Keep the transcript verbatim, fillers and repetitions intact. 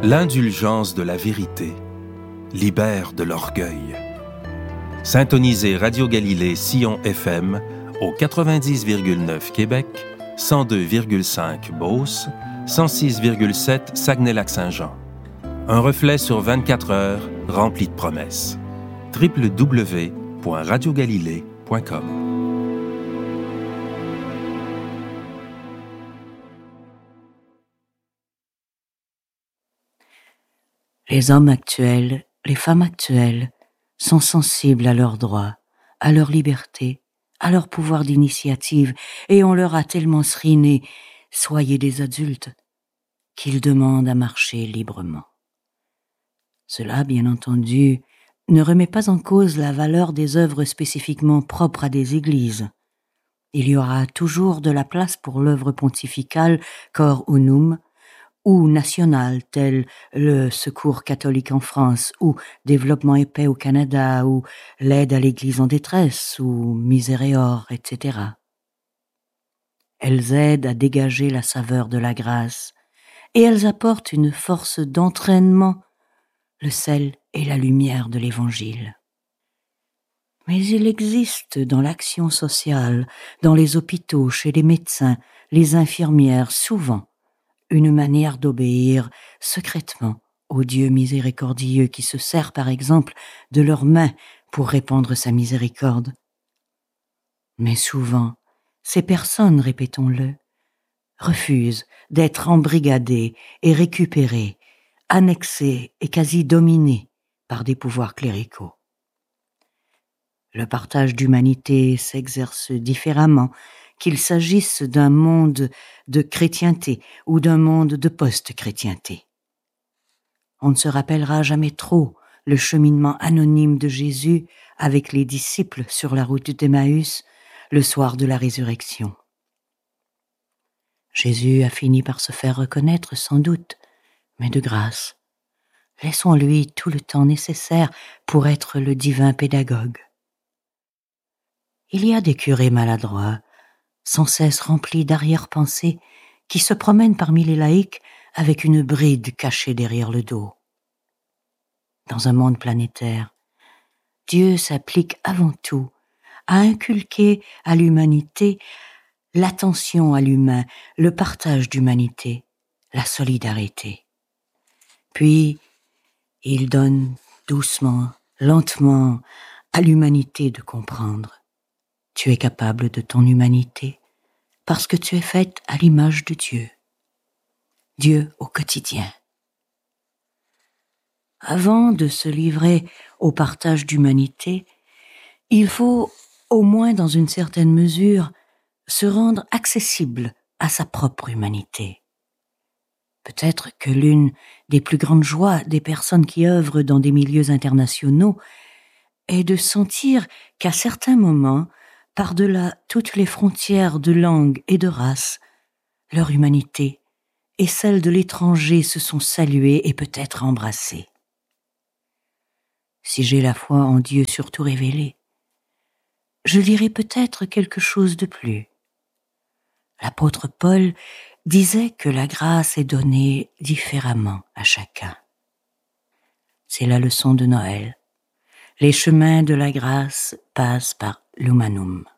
L'indulgence de la vérité libère de l'orgueil. Syntonisez Radio Galilée Sion F M au quatre-vingt-dix virgule neuf Québec, cent deux virgule cinq Beauce, cent six virgule sept Saguenay-Lac-Saint-Jean. Un reflet sur vingt-quatre heures rempli de promesses. w w w point radio galilée point com. Les hommes actuels, les femmes actuelles sont sensibles à leurs droits, à leur liberté, à leur pouvoir d'initiative, et on leur a tellement seriné « soyez des adultes » qu'ils demandent à marcher librement. Cela, bien entendu, ne remet pas en cause la valeur des œuvres spécifiquement propres à des églises. Il y aura toujours de la place pour l'œuvre pontificale Cor Unum, ou nationales telles le Secours catholique en France, ou Développement et paix au Canada, ou l'aide à l'Église en détresse, ou Miséréor, et cetera. Elles aident à dégager la saveur de la grâce, et elles apportent une force d'entraînement, le sel et la lumière de l'Évangile. Mais il existe dans l'action sociale, dans les hôpitaux, chez les médecins, les infirmières, souvent, une manière d'obéir secrètement au Dieu miséricordieux qui se sert par exemple de leurs mains pour répandre sa miséricorde. Mais souvent, ces personnes, répétons-le, refusent d'être embrigadées et récupérées, annexées et quasi dominées par des pouvoirs cléricaux. Le partage d'humanité s'exerce différemment, qu'il s'agisse d'un monde de chrétienté ou d'un monde de post-chrétienté. On ne se rappellera jamais trop le cheminement anonyme de Jésus avec les disciples sur la route d'Emmaüs le soir de la résurrection. Jésus a fini par se faire reconnaître sans doute, mais de grâce. Laissons-lui tout le temps nécessaire pour être le divin pédagogue. Il y a des curés maladroits, sans cesse remplis d'arrière-pensées, qui se promènent parmi les laïcs avec une bride cachée derrière le dos. Dans un monde planétaire, Dieu s'applique avant tout à inculquer à l'humanité l'attention à l'humain, le partage d'humanité, la solidarité. Puis, il donne doucement, lentement, à l'humanité de comprendre. Tu es capable de ton humanité parce que tu es faite à l'image de Dieu. Dieu au quotidien. Avant de se livrer au partage d'humanité, il faut, au moins dans une certaine mesure, se rendre accessible à sa propre humanité. Peut-être que l'une des plus grandes joies des personnes qui œuvrent dans des milieux internationaux est de sentir qu'à certains moments, par-delà toutes les frontières de langue et de race, leur humanité et celle de l'étranger se sont saluées et peut-être embrassées. Si j'ai la foi en Dieu surtout révélée, je lirai peut-être quelque chose de plus. L'apôtre Paul disait que la grâce est donnée différemment à chacun. C'est la leçon de Noël. Les chemins de la grâce passent par l'humanum.